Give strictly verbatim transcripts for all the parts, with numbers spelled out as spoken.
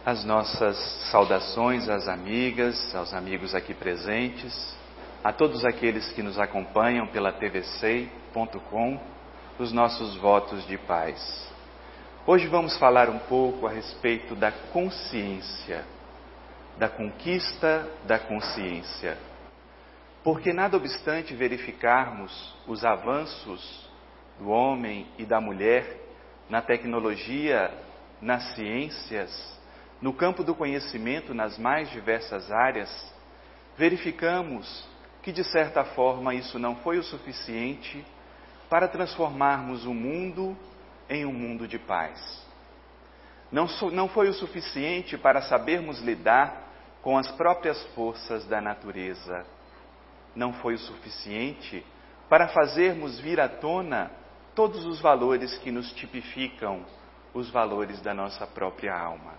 As nossas saudações às amigas, aos amigos aqui presentes, a todos aqueles que nos acompanham pela T V C I ponto com, os nossos votos de paz. Hoje vamos falar um pouco a respeito da consciência, da conquista da consciência. Porque nada obstante verificarmos os avanços do homem e da mulher na tecnologia, nas ciências, no campo do conhecimento, nas mais diversas áreas, verificamos que, de certa forma, isso não foi o suficiente para transformarmos o mundo em um mundo de paz. Não, não foi o suficiente para sabermos lidar com as próprias forças da natureza. Não foi o suficiente para fazermos vir à tona todos os valores que nos tipificam, os valores da nossa própria alma.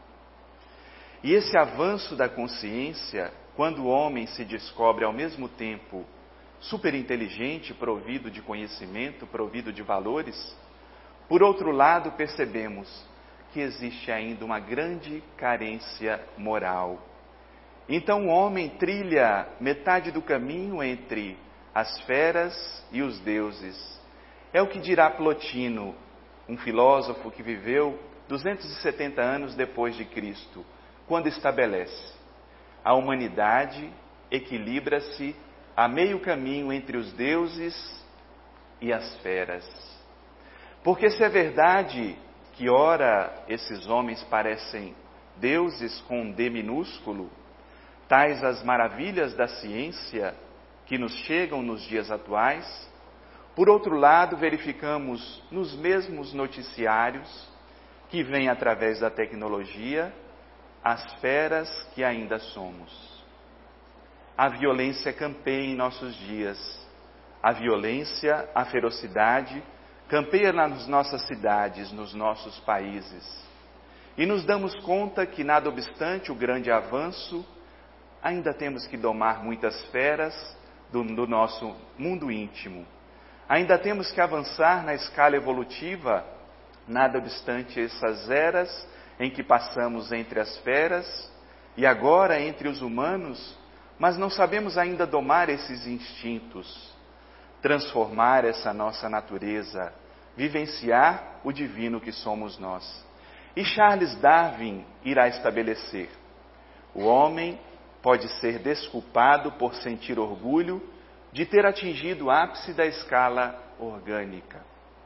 E esse avanço da consciência, quando o homem se descobre ao mesmo tempo superinteligente, provido de conhecimento, provido de valores, por outro lado percebemos que existe ainda uma grande carência moral. Então o homem trilha metade do caminho entre as feras e os deuses. É o que dirá Plotino, um filósofo que viveu duzentos e setenta anos depois de Cristo, quando estabelece: a humanidade equilibra-se a meio caminho entre os deuses e as feras. Porque se é verdade que ora esses homens parecem deuses com um D minúsculo, tais as maravilhas da ciência que nos chegam nos dias atuais, por outro lado verificamos nos mesmos noticiários que vêm através da tecnologia as feras que ainda somos. A violência campeia em nossos dias. A violência, a ferocidade, campeia nas nossas cidades, nos nossos países. E nos damos conta que, nada obstante o grande avanço, ainda temos que domar muitas feras do, do nosso mundo íntimo. Ainda temos que avançar na escala evolutiva, nada obstante essas eras em que passamos entre as feras e agora entre os humanos, mas não sabemos ainda domar esses instintos, transformar essa nossa natureza, vivenciar o divino que somos nós. E Charles Darwin irá estabelecer: o homem pode ser desculpado por sentir orgulho de ter atingido o ápice da escala orgânica,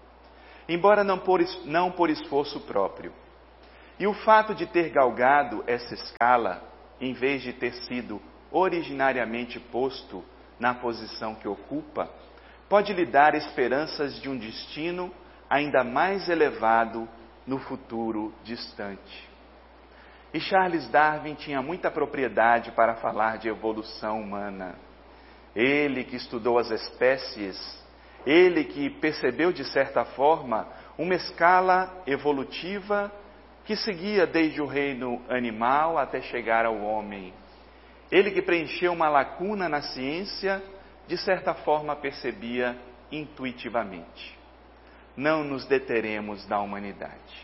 embora não por, não por esforço próprio. E o fato de ter galgado essa escala, em vez de ter sido originariamente posto na posição que ocupa, pode lhe dar esperanças de um destino ainda mais elevado no futuro distante. E Charles Darwin tinha muita propriedade para falar de evolução humana. Ele que estudou as espécies, ele que percebeu de certa forma uma escala evolutiva que seguia desde o reino animal até chegar ao homem. Ele que preencheu uma lacuna na ciência, de certa forma percebia intuitivamente: não nos deteremos na humanidade.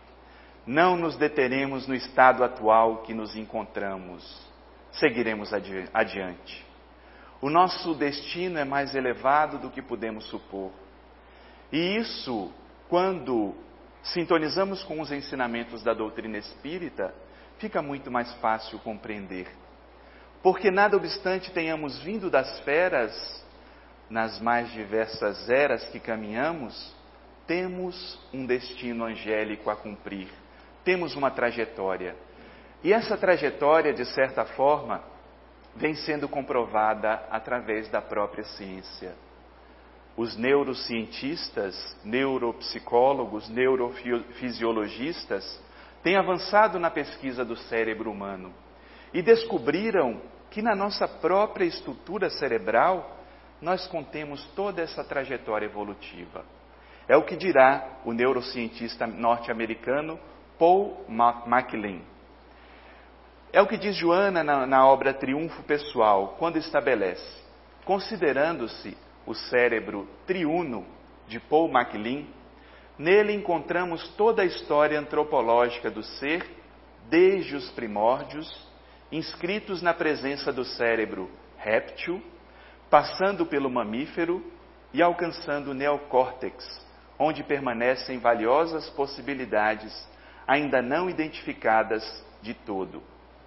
Não nos deteremos no estado atual que nos encontramos. Seguiremos adi- adiante. O nosso destino é mais elevado do que podemos supor. E isso, quando sintonizamos com os ensinamentos da doutrina espírita, fica muito mais fácil compreender. Porque nada obstante tenhamos vindo das feras, nas mais diversas eras que caminhamos, temos um destino angélico a cumprir, temos uma trajetória. E essa trajetória, de certa forma, vem sendo comprovada através da própria ciência. Os neurocientistas, neuropsicólogos, neurofisiologistas têm avançado na pesquisa do cérebro humano e descobriram que na nossa própria estrutura cerebral nós contemos toda essa trajetória evolutiva. É o que dirá o neurocientista norte-americano Paul MacLean. É o que diz Joana na, na obra Triunfo Pessoal, quando estabelece: considerando-se o cérebro triuno de Paul MacLean, nele encontramos toda a história antropológica do ser desde os primórdios, inscritos na presença do cérebro réptil, passando pelo mamífero e alcançando o neocórtex, onde permanecem valiosas possibilidades ainda não identificadas de todo.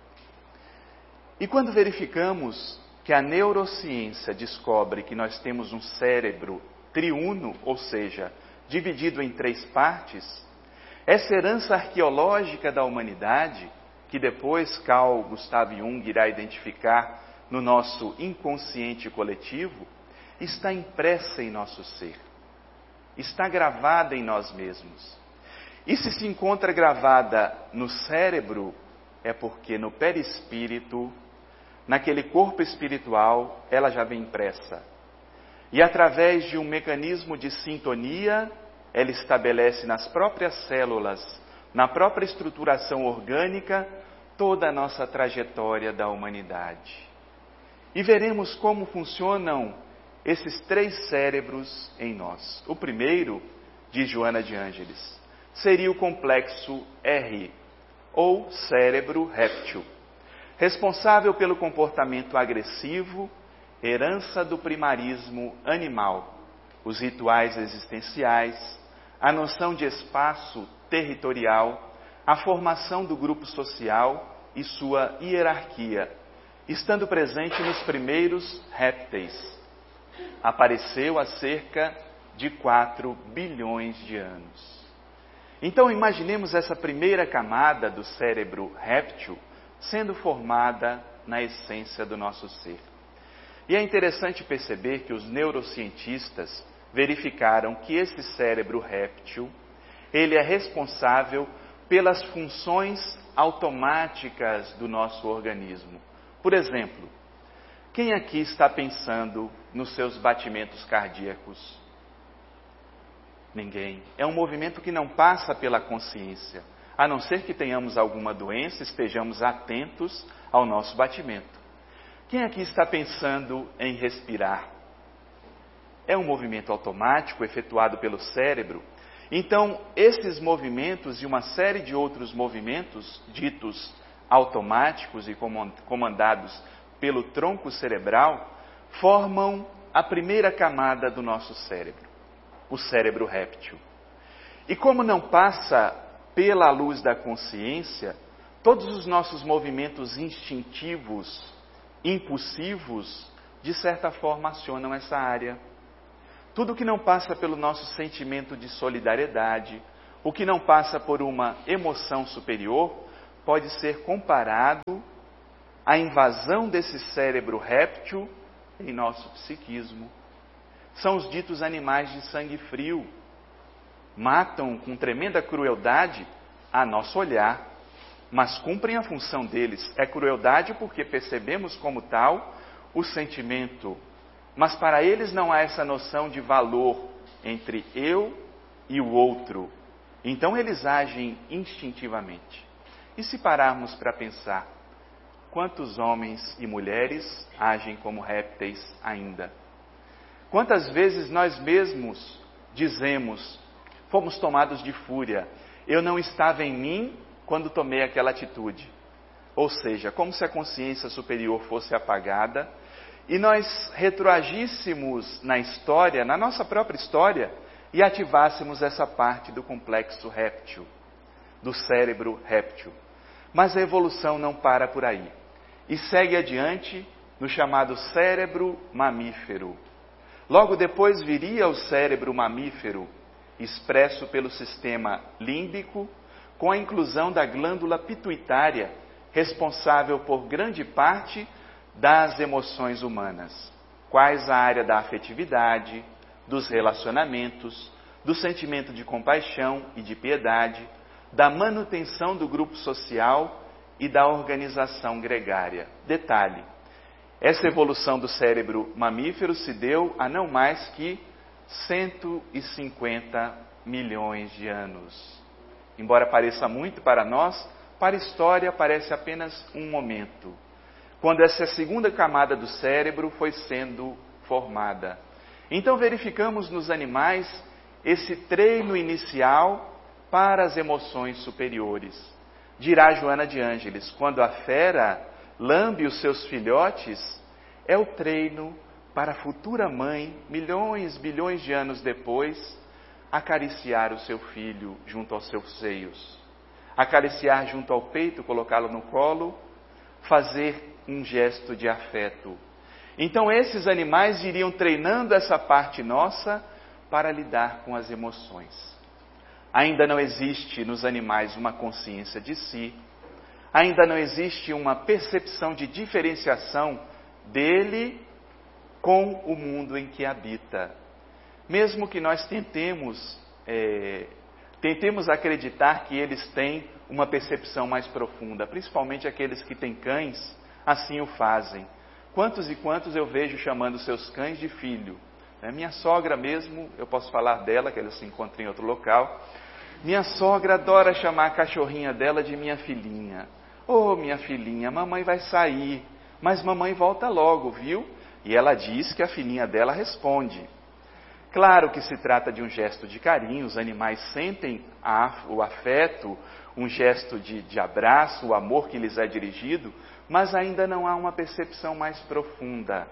E quando verificamos que a neurociência descobre que nós temos um cérebro triuno, ou seja, dividido em três partes, essa herança arqueológica da humanidade, que depois Carl Gustav Jung irá identificar no nosso inconsciente coletivo, está impressa em nosso ser, está gravada em nós mesmos. E se se encontra gravada no cérebro, é porque no perispírito, naquele corpo espiritual, ela já vem impressa. E através de um mecanismo de sintonia, ela estabelece nas próprias células, na própria estruturação orgânica, toda a nossa trajetória da humanidade. E veremos como funcionam esses três cérebros em nós. O primeiro, diz Joana de Ângeles, seria o complexo R, ou cérebro réptil, responsável pelo comportamento agressivo, herança do primarismo animal, os rituais existenciais, a noção de espaço territorial, a formação do grupo social e sua hierarquia, estando presente nos primeiros répteis. Apareceu há cerca de quatro bilhões de anos. Então imaginemos essa primeira camada do cérebro réptil sendo formada na essência do nosso ser. E é interessante perceber que os neurocientistas verificaram que esse cérebro réptil, ele é responsável pelas funções automáticas do nosso organismo. Por exemplo, quem aqui está pensando nos seus batimentos cardíacos? Ninguém. É um movimento que não passa pela consciência, a não ser que tenhamos alguma doença, estejamos atentos ao nosso batimento. Quem aqui está pensando em respirar? É um movimento automático efetuado pelo cérebro. Então, esses movimentos e uma série de outros movimentos ditos automáticos e comandados pelo tronco cerebral formam a primeira camada do nosso cérebro, o cérebro réptil. E como não passa pela luz da consciência, todos os nossos movimentos instintivos, impulsivos, de certa forma acionam essa área. Tudo que não passa pelo nosso sentimento de solidariedade, o que não passa por uma emoção superior, pode ser comparado à invasão desse cérebro réptil em nosso psiquismo. São os ditos animais de sangue frio. Matam com tremenda crueldade a nosso olhar, mas cumprem a função deles. É crueldade porque percebemos como tal o sentimento, mas para eles não há essa noção de valor entre eu e o outro. Então eles agem instintivamente. E se pararmos para pensar, quantos homens e mulheres agem como répteis ainda? Quantas vezes nós mesmos dizemos, fomos tomados de fúria, eu não estava em mim quando tomei aquela atitude. Ou seja, como se a consciência superior fosse apagada e nós retroagíssemos na história, na nossa própria história, e ativássemos essa parte do complexo réptil, do cérebro réptil. Mas a evolução não para por aí e segue adiante no chamado cérebro mamífero. Logo depois viria o cérebro mamífero, expresso pelo sistema límbico, com a inclusão da glândula pituitária, responsável por grande parte das emoções humanas, quais a área da afetividade, dos relacionamentos, do sentimento de compaixão e de piedade, da manutenção do grupo social e da organização gregária. Detalhe, essa evolução do cérebro mamífero se deu há não mais que cento e cinquenta milhões de anos. Embora pareça muito para nós, para a história parece apenas um momento, quando essa segunda camada do cérebro foi sendo formada. Então verificamos nos animais esse treino inicial para as emoções superiores, dirá Joana de Ângeles, quando a fera lambe os seus filhotes, é o treino para a futura mãe, milhões, bilhões de anos depois, acariciar o seu filho junto aos seus seios, acariciar junto ao peito, colocá-lo no colo, fazer um gesto de afeto. Então esses animais iriam treinando essa parte nossa para lidar com as emoções. Ainda não existe nos animais uma consciência de si, ainda não existe uma percepção de diferenciação dele com o mundo em que habita. Mesmo que nós tentemos, é, tentemos acreditar que eles têm uma percepção mais profunda, principalmente aqueles que têm cães, assim o fazem. Quantos e quantos eu vejo chamando seus cães de filho? Minha sogra mesmo, eu posso falar dela, que ela se encontra em outro local. Minha sogra adora chamar a cachorrinha dela de minha filhinha. Oh, minha filhinha, mamãe vai sair, mas mamãe volta logo, viu? E ela diz que a filhinha dela responde. Claro que se trata de um gesto de carinho, os animais sentem a, o afeto, um gesto de, de abraço, o amor que lhes é dirigido, mas ainda não há uma percepção mais profunda.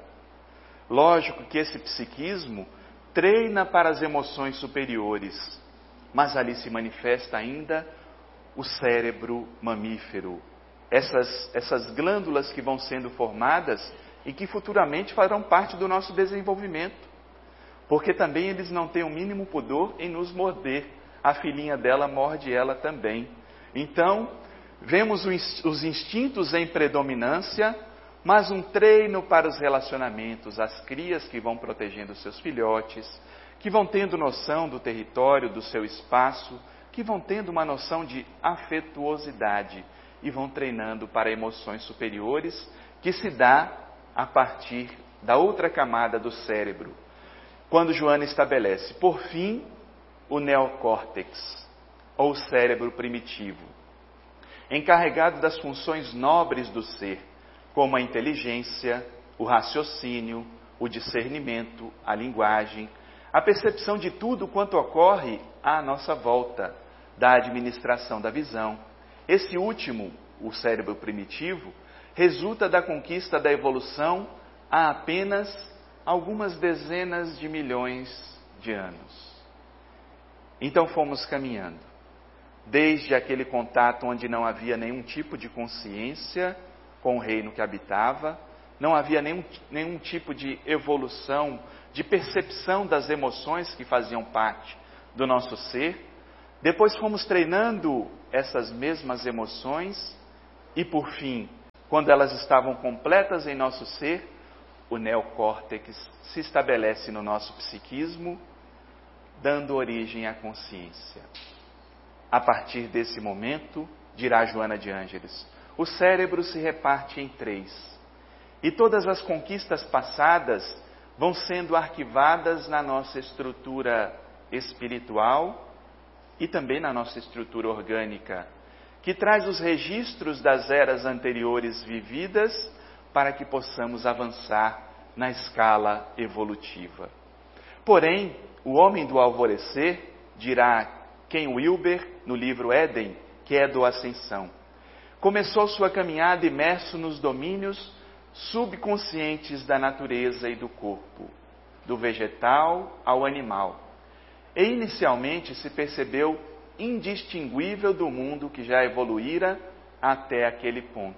Lógico que esse psiquismo treina para as emoções superiores, mas ali se manifesta ainda o cérebro mamífero, essas, essas glândulas que vão sendo formadas e que futuramente farão parte do nosso desenvolvimento, porque também eles não têm o mínimo pudor em nos morder. A filhinha dela morde ela também. Então, vemos os instintos em predominância, mas um treino para os relacionamentos, as crias que vão protegendo seus filhotes, que vão tendo noção do território, do seu espaço, que vão tendo uma noção de afetuosidade e vão treinando para emoções superiores, que se dá a partir da outra camada do cérebro. Quando Joana estabelece, por fim, o neocórtex, ou cérebro primitivo, encarregado das funções nobres do ser, como a inteligência, o raciocínio, o discernimento, a linguagem, a percepção de tudo quanto ocorre à nossa volta, da administração da visão. Esse último, o cérebro primitivo, resulta da conquista da evolução há apenas algumas dezenas de milhões de anos. Então fomos caminhando, desde aquele contato onde não havia nenhum tipo de consciência com o reino que habitava, não havia nenhum, nenhum tipo de evolução, de percepção das emoções que faziam parte do nosso ser. Depois fomos treinando essas mesmas emoções e, por fim, quando elas estavam completas em nosso ser, o neocórtex se estabelece no nosso psiquismo, dando origem à consciência. A partir desse momento, dirá Joana de Ângeles, o cérebro se reparte em três, e todas as conquistas passadas vão sendo arquivadas na nossa estrutura espiritual e também na nossa estrutura orgânica, que traz os registros das eras anteriores vividas para que possamos avançar na escala evolutiva. Porém, o homem do alvorecer, dirá Ken Wilber no livro Éden, que é do Ascensão, começou sua caminhada imerso nos domínios subconscientes da natureza e do corpo, do vegetal ao animal. E inicialmente se percebeu indistinguível do mundo que já evoluíra até aquele ponto.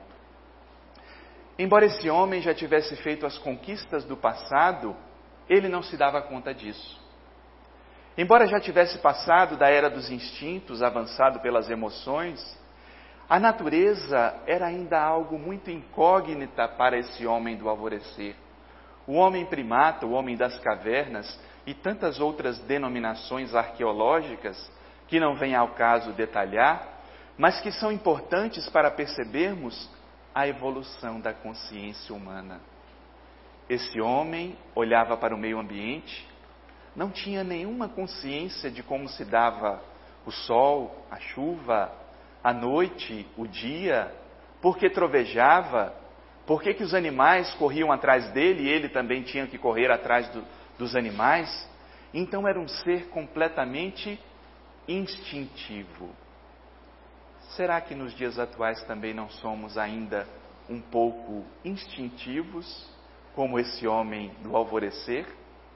Embora esse homem já tivesse feito as conquistas do passado, ele não se dava conta disso. Embora já tivesse passado da era dos instintos, avançado pelas emoções, a natureza era ainda algo muito incógnita para esse homem do alvorecer. O homem primata, o homem das cavernas e tantas outras denominações arqueológicas que não vem ao caso detalhar, mas que são importantes para percebermos a evolução da consciência humana. Esse homem olhava para o meio ambiente, não tinha nenhuma consciência de como se dava o sol, a chuva, a noite, o dia, por que trovejava, por que que os animais corriam atrás dele e ele também tinha que correr atrás do, dos animais. Então era um ser completamente instintivo. Será que nos dias atuais também não somos ainda um pouco instintivos, como esse homem do alvorecer?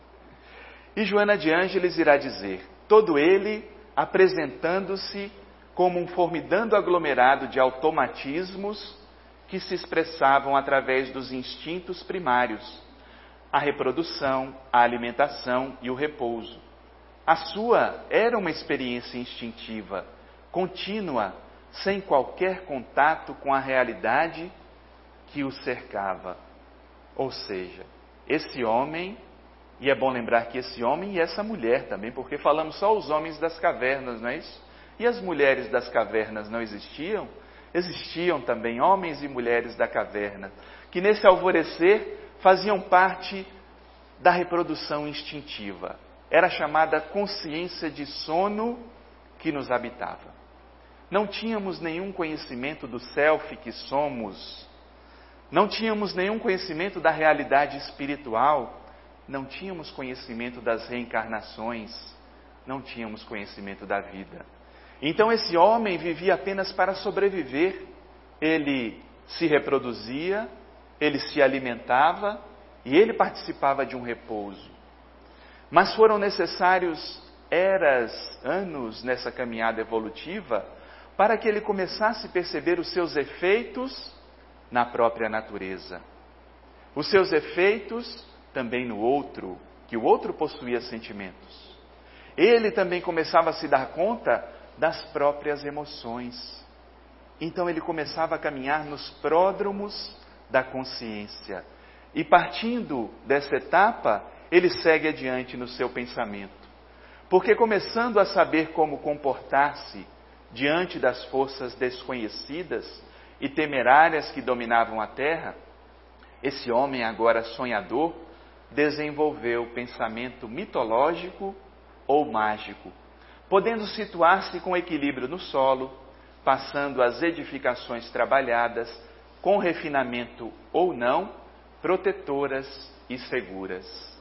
E Joana de Ângeles irá dizer: todo ele apresentando-se como um formidando aglomerado de automatismos que se expressavam através dos instintos primários, a reprodução, a alimentação e o repouso. A sua era uma experiência instintiva, contínua, sem qualquer contato com a realidade que o cercava. Ou seja, esse homem, e é bom lembrar que esse homem e essa mulher também, porque falamos só os homens das cavernas, não é isso? E as mulheres das cavernas não existiam? Existiam também homens e mulheres da caverna, que nesse alvorecer faziam parte da reprodução instintiva. Era chamada consciência de sono que nos habitava. Não tínhamos nenhum conhecimento do self que somos, não tínhamos nenhum conhecimento da realidade espiritual, não tínhamos conhecimento das reencarnações, não tínhamos conhecimento da vida. Então esse homem vivia apenas para sobreviver. Ele se reproduzia, ele se alimentava e ele participava de um repouso. Mas foram necessários eras, anos nessa caminhada evolutiva para que ele começasse a perceber os seus efeitos na própria natureza. Os seus efeitos também no outro, que o outro possuía sentimentos. Ele também começava a se dar conta das próprias emoções. Então ele começava a caminhar nos pródromos da consciência. E partindo dessa etapa, ele segue adiante no seu pensamento. Porque começando a saber como comportar-se diante das forças desconhecidas e temerárias que dominavam a terra, esse homem agora sonhador desenvolveu o pensamento mitológico ou mágico, podendo situar-se com equilíbrio no solo, passando as edificações trabalhadas, com refinamento ou não, protetoras e seguras.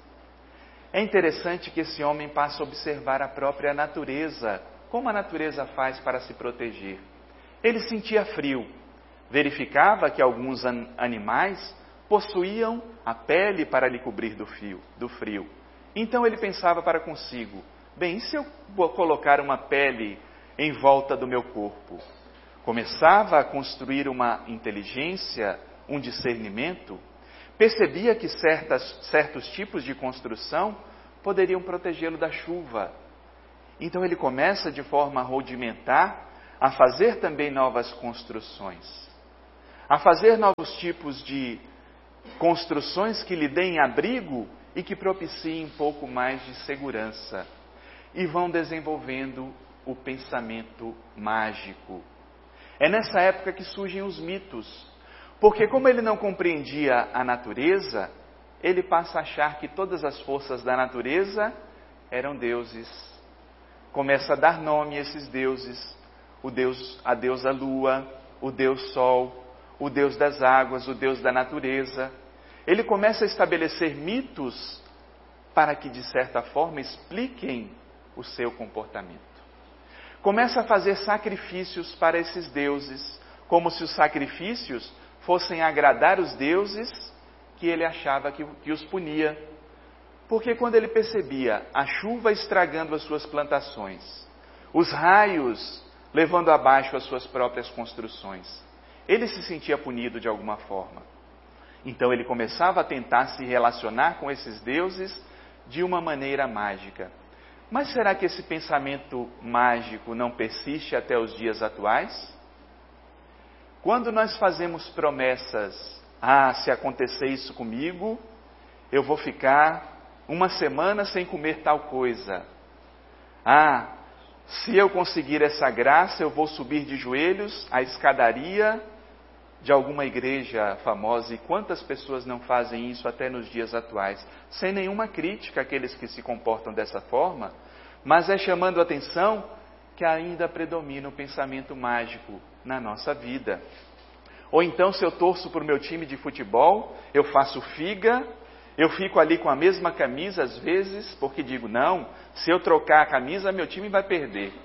É interessante que esse homem passa a observar a própria natureza, como a natureza faz para se proteger. Ele sentia frio, verificava que alguns an- animais possuíam a pele para lhe cobrir do frio, do frio. Então ele pensava para consigo: bem, e se eu colocar uma pele em volta do meu corpo? Começava a construir uma inteligência, um discernimento, percebia que certas, certos tipos de construção poderiam protegê-lo da chuva. Então ele começa de forma rudimentar a fazer também novas construções, a fazer novos tipos de construções que lhe deem abrigo e que propiciem um pouco mais de segurança. E vão desenvolvendo o pensamento mágico. É nessa época que surgem os mitos, porque como ele não compreendia a natureza, ele passa a achar que todas as forças da natureza eram deuses. Começa a dar nome a esses deuses, o deus, a deusa lua, o deus sol, o deus das águas, o deus da natureza. Ele começa a estabelecer mitos para que, de certa forma, expliquem o seu comportamento. Começa a fazer sacrifícios para esses deuses, como se os sacrifícios fossem agradar os deuses que ele achava que, que os punia. Porque quando ele percebia a chuva estragando as suas plantações, os raios levando abaixo as suas próprias construções, ele se sentia punido de alguma forma. Então ele começava a tentar se relacionar com esses deuses de uma maneira mágica. Mas será que esse pensamento mágico não persiste até os dias atuais? Quando nós fazemos promessas: ah, se acontecer isso comigo, eu vou ficar uma semana sem comer tal coisa. Ah, se eu conseguir essa graça, eu vou subir de joelhos a escadaria de alguma igreja famosa. E quantas pessoas não fazem isso até nos dias atuais? Sem nenhuma crítica àqueles que se comportam dessa forma, mas é chamando a atenção que ainda predomina o pensamento mágico na nossa vida. Ou então, se eu torço para o meu time de futebol, eu faço figa, eu fico ali com a mesma camisa às vezes, porque digo: não, se eu trocar a camisa, meu time vai perder.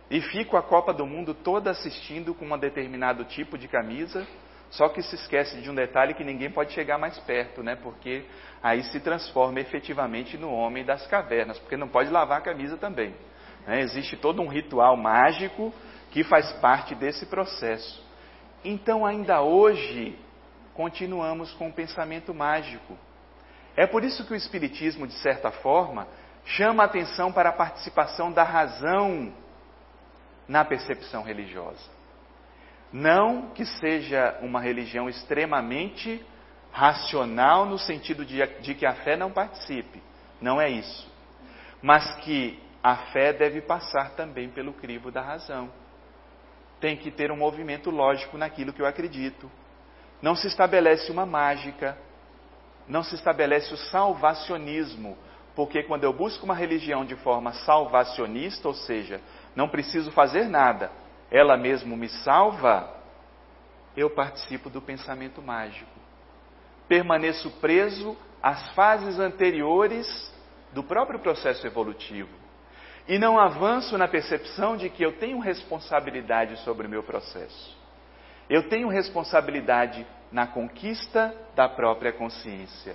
e fico a Copa do Mundo toda assistindo com um determinado tipo de camisa, só que se esquece de um detalhe que ninguém pode chegar mais perto, né? Porque aí se transforma efetivamente no homem das cavernas, porque não pode lavar a camisa também, né? Existe todo um ritual mágico que faz parte desse processo. Então, ainda hoje, continuamos com o pensamento mágico. É por isso que o Espiritismo, de certa forma, chama a atenção para a participação da razão na percepção religiosa. Não que seja uma religião extremamente racional, no sentido de, de que a fé não participe. Não é isso. Mas que a fé deve passar também pelo crivo da razão. Tem que ter um movimento lógico naquilo que eu acredito. Não se estabelece uma mágica, não se estabelece o salvacionismo, porque quando eu busco uma religião de forma salvacionista, ou seja, não preciso fazer nada, ela mesmo me salva, eu participo do pensamento mágico. Permaneço preso às fases anteriores do próprio processo evolutivo. E não avanço na percepção de que eu tenho responsabilidade sobre o meu processo. Eu tenho responsabilidade na conquista da própria consciência.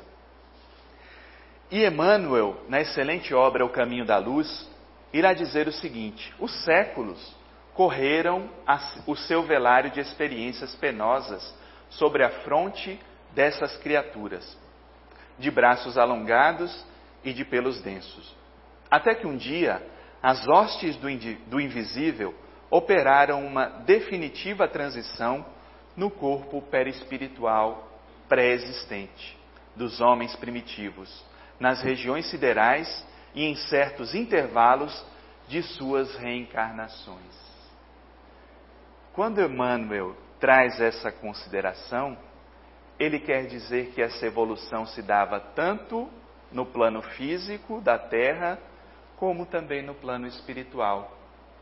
E Emmanuel, na excelente obra O Caminho da Luz, irá dizer o seguinte: os séculos correram o seu velário de experiências penosas sobre a fronte dessas criaturas, de braços alongados e de pelos densos. Até que um dia, as hostes do, do invisível operaram uma definitiva transição no corpo perispiritual pré-existente dos homens primitivos, nas regiões siderais e em certos intervalos de suas reencarnações. Quando Emmanuel traz essa consideração, ele quer dizer que essa evolução se dava tanto no plano físico da Terra, como também no plano espiritual.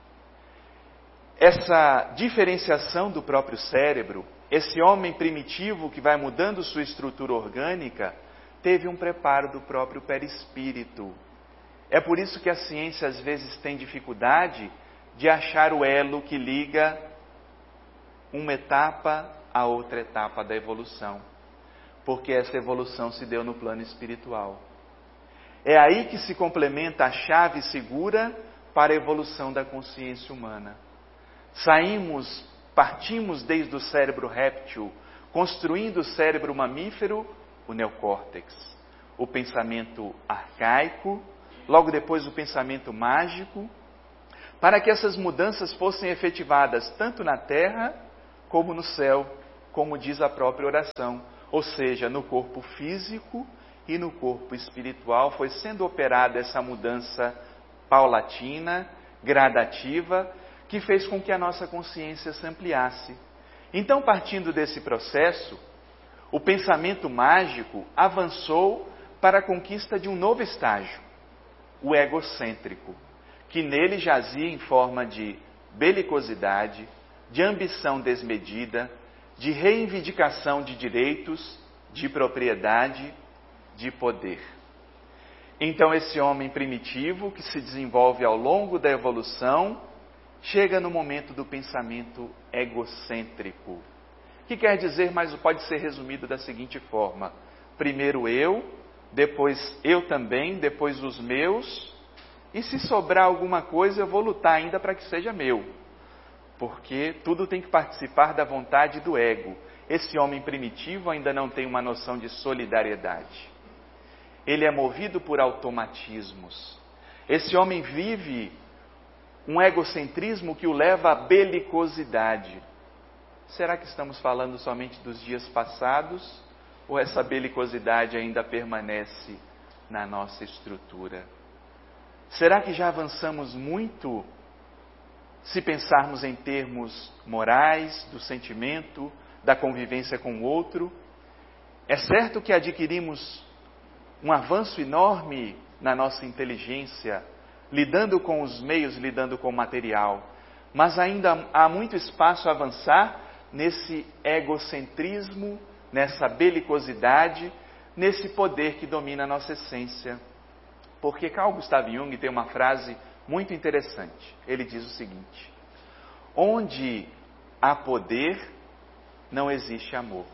Essa diferenciação do próprio cérebro, esse homem primitivo que vai mudando sua estrutura orgânica, teve um preparo do próprio perispírito. É por isso que a ciência às vezes tem dificuldade de achar o elo que liga uma etapa a outra etapa da evolução, porque essa evolução se deu no plano espiritual. É aí que se complementa a chave segura para a evolução da consciência humana. Saímos, partimos desde o cérebro réptil, construindo o cérebro mamífero, o neocórtex, o pensamento arcaico, logo depois o pensamento mágico, para que essas mudanças fossem efetivadas tanto na terra como no céu, como diz a própria oração, ou seja, no corpo físico e no corpo espiritual foi sendo operada essa mudança paulatina, gradativa, que fez com que a nossa consciência se ampliasse. Então, partindo desse processo, o pensamento mágico avançou para a conquista de um novo estágio, o egocêntrico, que nele jazia em forma de belicosidade, de ambição desmedida, de reivindicação de direitos, de propriedade, de poder. Então esse homem primitivo, que se desenvolve ao longo da evolução, chega no momento do pensamento egocêntrico, que quer dizer, mas pode ser resumido da seguinte forma: primeiro eu, depois eu também, depois os meus, e se sobrar alguma coisa eu vou lutar ainda para que seja meu, porque tudo tem que participar da vontade do ego. Esse homem primitivo ainda não tem uma noção de solidariedade. Ele é movido por automatismos. Esse homem vive um egocentrismo que o leva à belicosidade. Será que estamos falando somente dos dias passados? Ou essa belicosidade ainda permanece na nossa estrutura? Será que já avançamos muito se pensarmos em termos morais, do sentimento, da convivência com o outro? É certo que adquirimos um avanço enorme na nossa inteligência, lidando com os meios, lidando com o material, mas ainda há muito espaço a avançar nesse egocentrismo, nessa belicosidade, nesse poder que domina a nossa essência. Porque Carl Gustav Jung tem uma frase muito interessante. Ele diz o seguinte: onde há poder, não existe amor.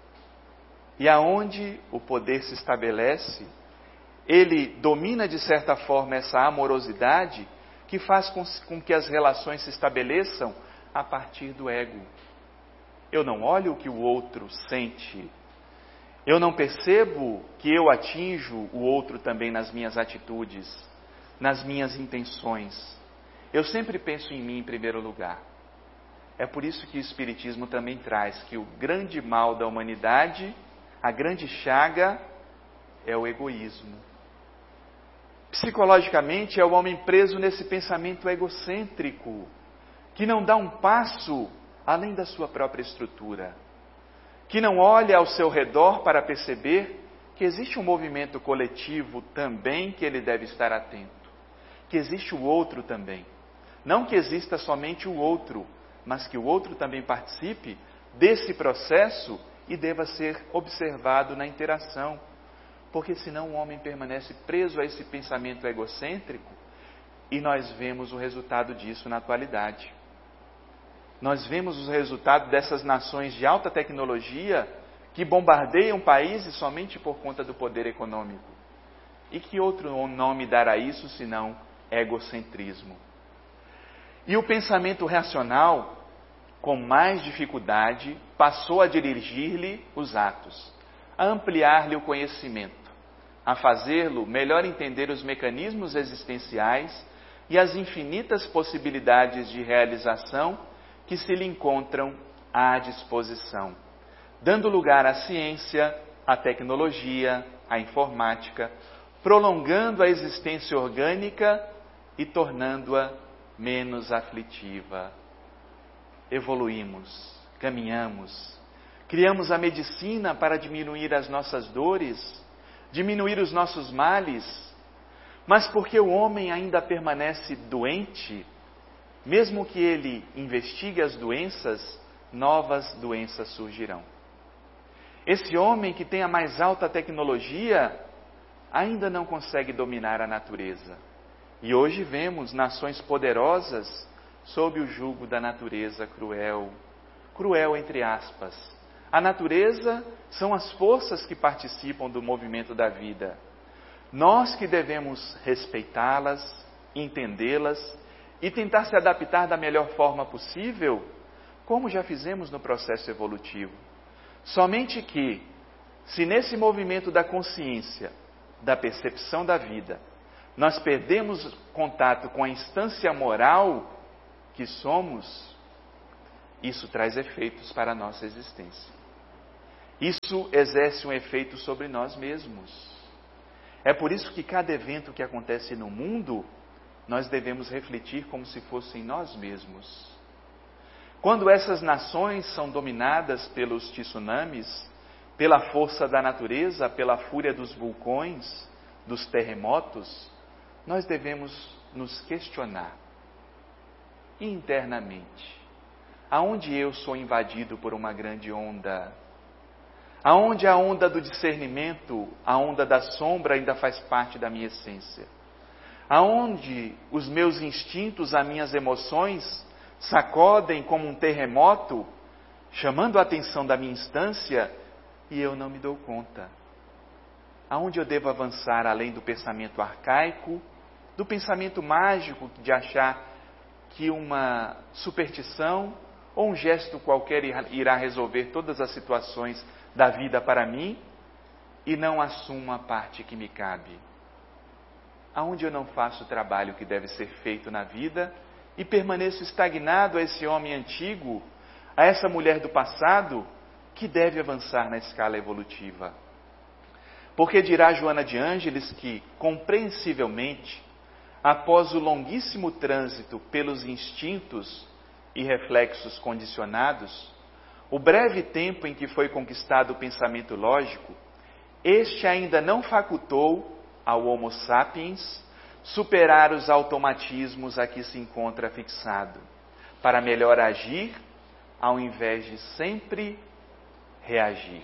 E aonde o poder se estabelece, ele domina de certa forma essa amorosidade que faz com, com que as relações se estabeleçam a partir do ego. Eu não olho o que o outro sente. Eu não percebo que eu atinjo o outro também nas minhas atitudes, nas minhas intenções. Eu sempre penso em mim em primeiro lugar. É por isso que o Espiritismo também traz que o grande mal da humanidade, a grande chaga, é o egoísmo. Psicologicamente, é o homem preso nesse pensamento egocêntrico, que não dá um passo além da sua própria estrutura, que não olha ao seu redor para perceber que existe um movimento coletivo também que ele deve estar atento, que existe o outro também. Não que exista somente o outro, mas que o outro também participe desse processo e deva ser observado na interação. Porque senão o homem permanece preso a esse pensamento egocêntrico e nós vemos o resultado disso na atualidade. Nós vemos o resultado dessas nações de alta tecnologia que bombardeiam países somente por conta do poder econômico. E que outro nome dar a isso senão egocentrismo? E o pensamento racional, com mais dificuldade, passou a dirigir-lhe os atos, a ampliar-lhe o conhecimento, a fazê-lo melhor entender os mecanismos existenciais e as infinitas possibilidades de realização que se lhe encontram à disposição, dando lugar à ciência, à tecnologia, à informática, prolongando a existência orgânica e tornando-a menos aflitiva. Evoluímos, caminhamos, criamos a medicina para diminuir as nossas dores, diminuir os nossos males, mas porque o homem ainda permanece doente, mesmo que ele investigue as doenças, novas doenças surgirão. Esse homem que tem a mais alta tecnologia ainda não consegue dominar a natureza. E hoje vemos nações poderosas sob o jugo da natureza cruel. Cruel entre aspas. A natureza são as forças que participam do movimento da vida. Nós que devemos respeitá-las, entendê-las e tentar se adaptar da melhor forma possível, como já fizemos no processo evolutivo. Somente que, se nesse movimento da consciência, da percepção da vida, nós perdemos contato com a instância moral que somos, isso traz efeitos para a nossa existência. Isso exerce um efeito sobre nós mesmos. É por isso que cada evento que acontece no mundo, nós devemos refletir como se fossem nós mesmos. Quando essas nações são dominadas pelos tsunamis, pela força da natureza, pela fúria dos vulcões, dos terremotos, nós devemos nos questionar internamente. Aonde eu sou invadido por uma grande onda? Aonde a onda do discernimento, a onda da sombra ainda faz parte da minha essência? Aonde os meus instintos, as minhas emoções sacodem como um terremoto, chamando a atenção da minha instância e eu não me dou conta? Aonde eu devo avançar além do pensamento arcaico, do pensamento mágico de achar que uma superstição ou um gesto qualquer irá resolver todas as situações da vida para mim e não assumo a parte que me cabe? Aonde eu não faço o trabalho que deve ser feito na vida e permaneço estagnado a esse homem antigo, a essa mulher do passado que deve avançar na escala evolutiva? Porque dirá Joana de Ângeles que, compreensivelmente, após o longuíssimo trânsito pelos instintos e reflexos condicionados, o breve tempo em que foi conquistado o pensamento lógico, este ainda não facultou ao Homo sapiens superar os automatismos a que se encontra fixado, para melhor agir ao invés de sempre reagir.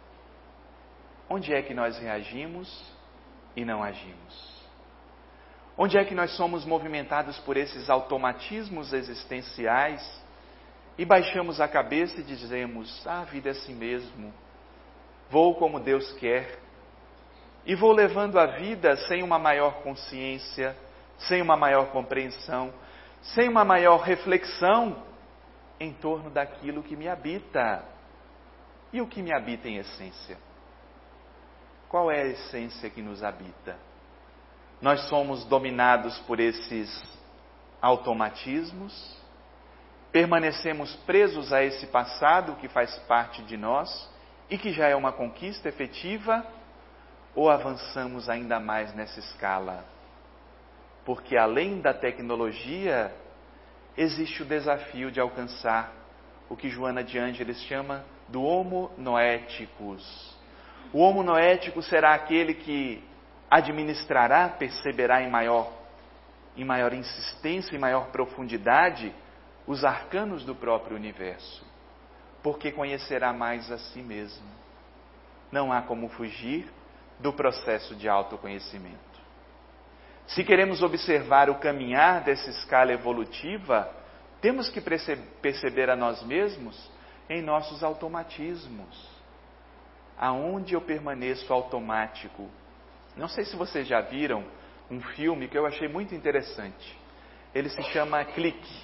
Onde é que nós reagimos e não agimos? Onde é que nós somos movimentados por esses automatismos existenciais e baixamos a cabeça e dizemos: ah, a vida é assim mesmo, vou como Deus quer, e vou levando a vida sem uma maior consciência, sem uma maior compreensão, sem uma maior reflexão em torno daquilo que me habita. E o que me habita em essência? Qual é a essência que nos habita? Nós somos dominados por esses automatismos, permanecemos presos a esse passado que faz parte de nós e que já é uma conquista efetiva, ou avançamos ainda mais nessa escala? Porque além da tecnologia, existe o desafio de alcançar o que Joana de Ângeles chama do Homo Noeticus. O Homo Noeticus será aquele que administrará, perceberá em maior, em maior insistência, em maior profundidade, os arcanos do próprio universo, porque conhecerá mais a si mesmo. Não há como fugir do processo de autoconhecimento. Se queremos observar o caminhar dessa escala evolutiva, temos que perceber a nós mesmos em nossos automatismos. Aonde eu permaneço automático? Não sei se vocês já viram um filme que eu achei muito interessante. Ele se chama Clique.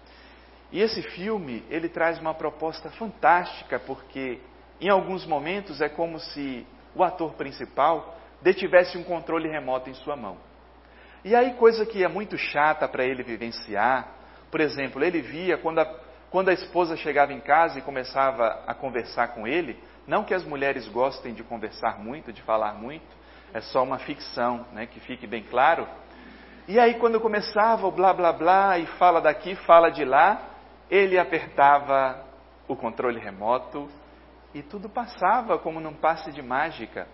E esse filme, ele traz uma proposta fantástica, porque em alguns momentos é como se o ator principal detivesse um controle remoto em sua mão. E aí, coisa que é muito chata para ele vivenciar, por exemplo, ele via quando a, quando a esposa chegava em casa e começava a conversar com ele, não que as mulheres gostem de conversar muito, de falar muito, é só uma ficção, né, que fique bem claro. E aí, quando começava o blá blá blá, e fala daqui, fala de lá, ele apertava o controle remoto e tudo passava como num passe de mágica.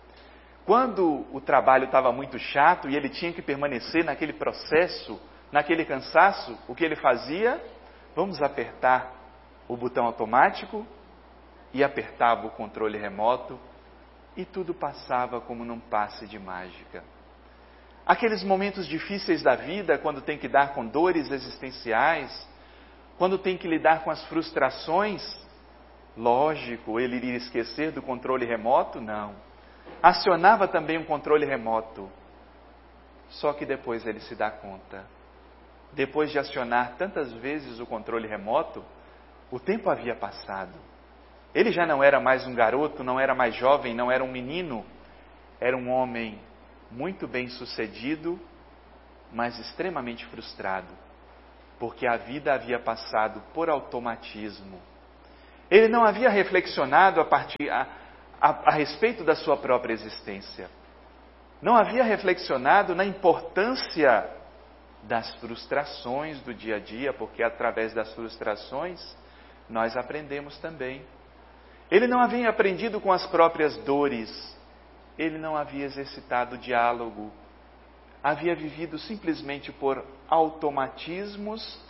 Quando o trabalho estava muito chato e ele tinha que permanecer naquele processo, naquele cansaço, o que ele fazia? Vamos apertar o botão automático, e apertava o controle remoto e tudo passava como num passe de mágica. Aqueles momentos difíceis da vida, quando tem que dar com dores existenciais, quando tem que lidar com as frustrações, lógico, ele iria esquecer do controle remoto? Não. Acionava também um controle remoto. Só que depois ele se dá conta. Depois de acionar tantas vezes o controle remoto, o tempo havia passado. Ele já não era mais um garoto, não era mais jovem, não era um menino. Era um homem muito bem sucedido, mas extremamente frustrado. Porque a vida havia passado por automatismo. Ele não havia reflexionado a, partir, a, a, a respeito da sua própria existência. Não havia reflexionado na importância das frustrações do dia a dia, porque através das frustrações nós aprendemos também. Ele não havia aprendido com as próprias dores, ele não havia exercitado o diálogo, havia vivido simplesmente por automatismos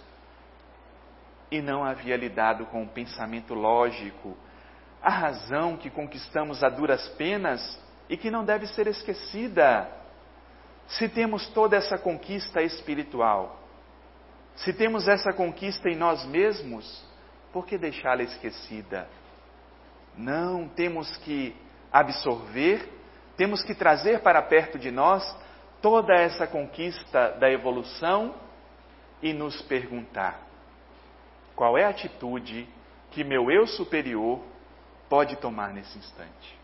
e não havia lidado com o pensamento lógico, a razão que conquistamos a duras penas e que não deve ser esquecida. Se temos toda essa conquista espiritual, se temos essa conquista em nós mesmos, por que deixá-la esquecida? Não, temos que absorver, temos que trazer para perto de nós toda essa conquista da evolução e nos perguntar: qual é a atitude que meu eu superior pode tomar nesse instante?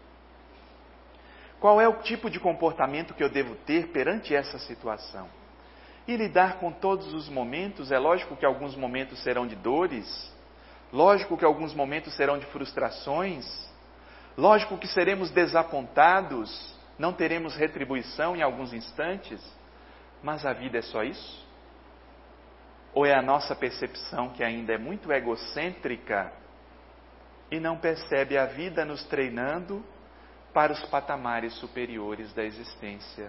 Qual é o tipo de comportamento que eu devo ter perante essa situação? E lidar com todos os momentos, é lógico que alguns momentos serão de dores, lógico que alguns momentos serão de frustrações, lógico que seremos desapontados, não teremos retribuição em alguns instantes, mas a vida é só isso? Ou é a nossa percepção que ainda é muito egocêntrica e não percebe a vida nos treinando para os patamares superiores da existência?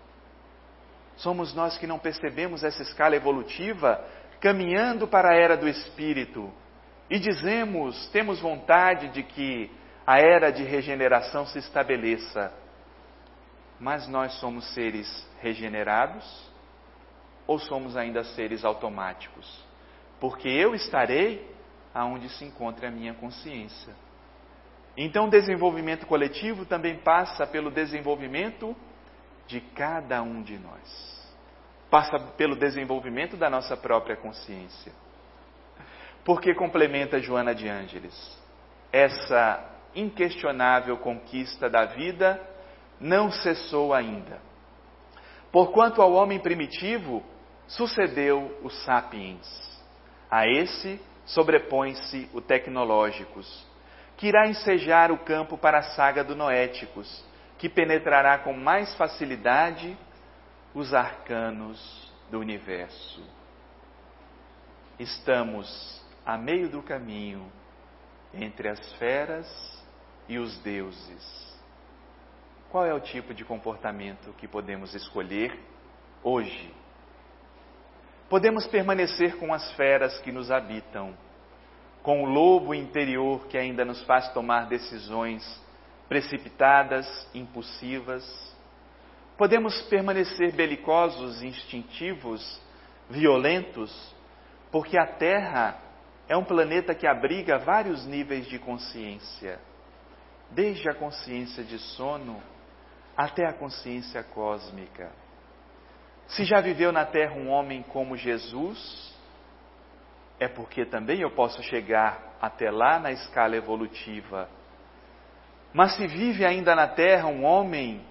Somos nós que não percebemos essa escala evolutiva caminhando para a era do Espírito e dizemos, temos vontade de que a era de regeneração se estabeleça, mas nós somos seres regenerados, ou somos ainda seres automáticos? Porque eu estarei aonde se encontra a minha consciência. Então, o desenvolvimento coletivo também passa pelo desenvolvimento de cada um de nós. Passa pelo desenvolvimento da nossa própria consciência. Porque complementa Joana de Ângeles, essa inquestionável conquista da vida não cessou ainda. Porquanto ao homem primitivo sucedeu o sapiens. A esse sobrepõe-se o tecnológicos, que irá ensejar o campo para a saga do noéticos, que penetrará com mais facilidade os arcanos do universo. Estamos a meio do caminho entre as feras e os deuses. Qual é o tipo de comportamento que podemos escolher hoje? Podemos permanecer com as feras que nos habitam, com o lobo interior que ainda nos faz tomar decisões precipitadas, impulsivas. Podemos permanecer belicosos, instintivos, violentos, porque a Terra é um planeta que abriga vários níveis de consciência, desde a consciência de sono até a consciência cósmica. Se já viveu na Terra um homem como Jesus, é porque também eu posso chegar até lá na escala evolutiva. Mas se vive ainda na Terra um homem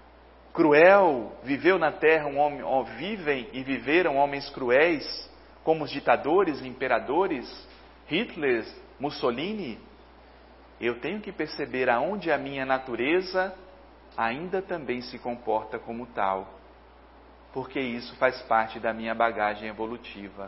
cruel, viveu na Terra um homem, ou vivem e viveram homens cruéis, como os ditadores, imperadores, Hitler, Mussolini, eu tenho que perceber aonde a minha natureza ainda também se comporta como tal, porque isso faz parte da minha bagagem evolutiva.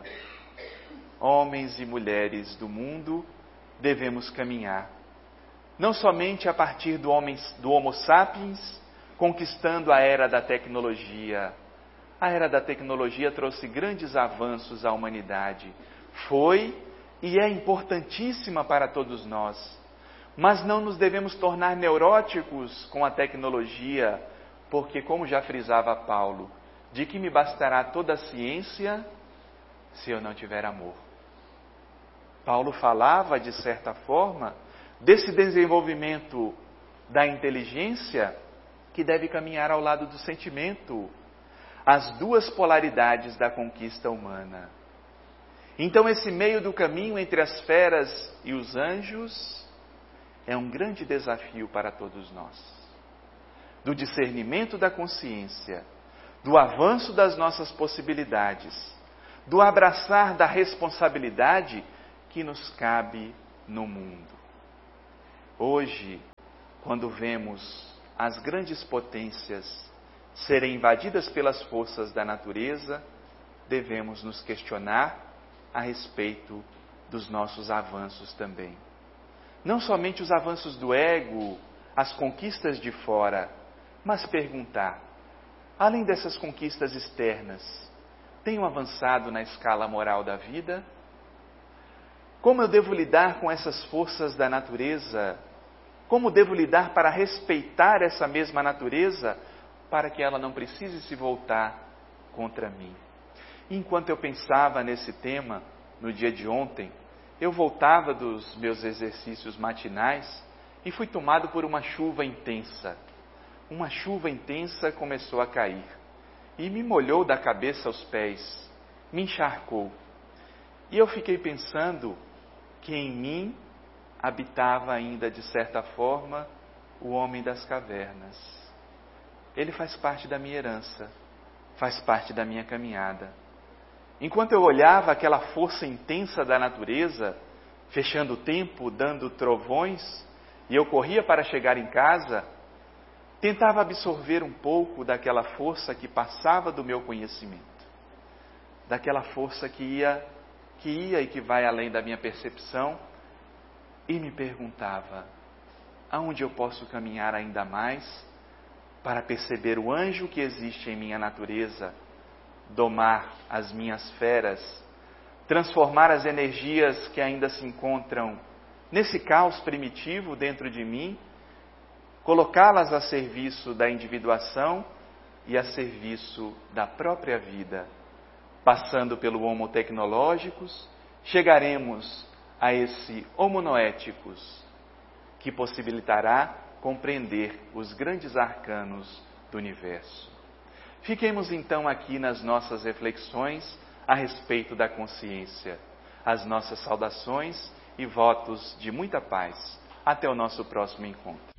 Homens e mulheres do mundo devemos caminhar, não somente a partir do, homem, do Homo sapiens, conquistando a era da tecnologia. A era da tecnologia trouxe grandes avanços à humanidade, foi e é importantíssima para todos nós. Mas não nos devemos tornar neuróticos com a tecnologia, porque, como já frisava Paulo, de que me bastará toda a ciência se eu não tiver amor? Paulo falava, de certa forma, desse desenvolvimento da inteligência que deve caminhar ao lado do sentimento, as duas polaridades da conquista humana. Então, esse meio do caminho entre as feras e os anjos é um grande desafio para todos nós. Do discernimento da consciência, do avanço das nossas possibilidades, do abraçar da responsabilidade que nos cabe no mundo. Hoje, quando vemos as grandes potências serem invadidas pelas forças da natureza, devemos nos questionar a respeito dos nossos avanços também. Não somente os avanços do ego, as conquistas de fora, mas perguntar, além dessas conquistas externas, tenho avançado na escala moral da vida? Como eu devo lidar com essas forças da natureza? Como devo lidar para respeitar essa mesma natureza, para que ela não precise se voltar contra mim? Enquanto eu pensava nesse tema, no dia de ontem, eu voltava dos meus exercícios matinais e fui tomado por uma chuva intensa. Uma chuva intensa começou a cair e me molhou da cabeça aos pés, me encharcou. E eu fiquei pensando que em mim habitava ainda, de certa forma, o homem das cavernas. Ele faz parte da minha herança, faz parte da minha caminhada. Enquanto eu olhava aquela força intensa da natureza, fechando o tempo, dando trovões, e eu corria para chegar em casa, tentava absorver um pouco daquela força que passava do meu conhecimento, daquela força que ia, que ia e que vai além da minha percepção, e me perguntava, aonde eu posso caminhar ainda mais para perceber o anjo que existe em minha natureza, domar as minhas feras, transformar as energias que ainda se encontram nesse caos primitivo dentro de mim, colocá-las a serviço da individuação e a serviço da própria vida, passando pelo Homo Tecnológicos, chegaremos a esse Homo Noéticos, que possibilitará compreender os grandes arcanos do universo. Fiquemos então aqui nas nossas reflexões a respeito da consciência. As nossas saudações e votos de muita paz. Até o nosso próximo encontro.